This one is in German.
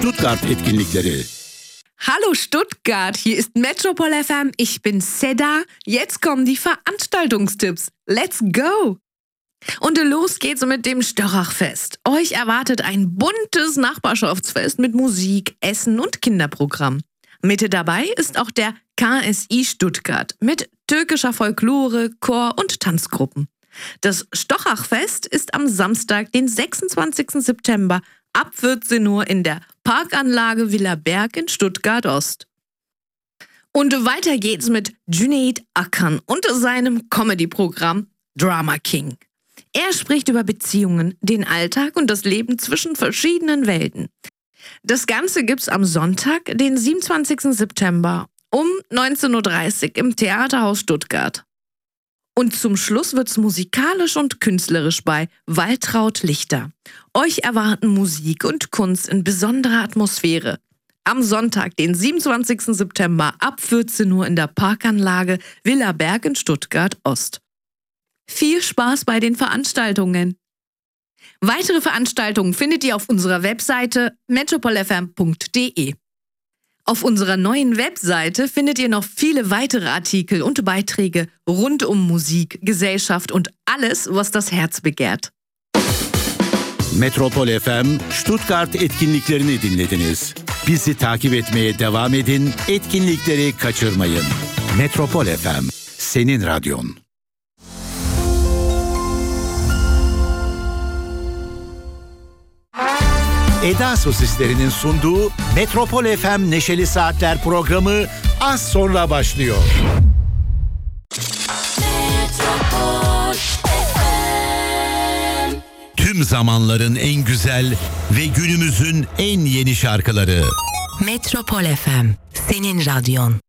Stuttgart etkinlikleri. Hallo Stuttgart, hier ist Metropol FM, ich bin Seda. Jetzt kommen die Veranstaltungstipps. Let's go! Und los geht's mit dem Störrachfest. Euch erwartet ein buntes Nachbarschaftsfest mit Musik, Essen und Kinderprogramm. Mit dabei ist auch der KSI Stuttgart mit türkischer Folklore, Chor und Tanzgruppen. Das Störrachfest ist am Samstag, den 26. September ab 14 Uhr in der Parkanlage Villa Berg in Stuttgart-Ost. Und weiter geht's mit Cüneyt Akın und seinem Comedy-Programm Drama King. Er spricht über Beziehungen, den Alltag und das Leben zwischen verschiedenen Welten. Das Ganze gibt's am Sonntag, den 27. September um 19.30 Uhr im Theaterhaus Stuttgart. Und zum Schluss wird's musikalisch und künstlerisch bei Waltraud Lichter. Euch erwarten Musik und Kunst in besonderer Atmosphäre. Am Sonntag, den 27. September ab 14 Uhr in der Parkanlage Villa Berg in Stuttgart-Ost. Viel Spaß bei den Veranstaltungen! Weitere Veranstaltungen findet ihr auf unserer Webseite metropolfm.de. Auf unserer neuen Webseite findet ihr noch viele weitere Artikel und Beiträge rund um Musik, Gesellschaft und alles, was das Herz begehrt. Metropol FM Stuttgart etkinliklerini dinlediniz. Bizi takip etmeye devam edin, etkinlikleri kaçırmayın. Metropol FM, senin radyon. Eda Sosislerinin sunduğu Metropol FM Neşeli Saatler programı az sonra başlıyor. Tüm zamanların en güzel ve günümüzün en yeni şarkıları. Metropol FM, senin radyon.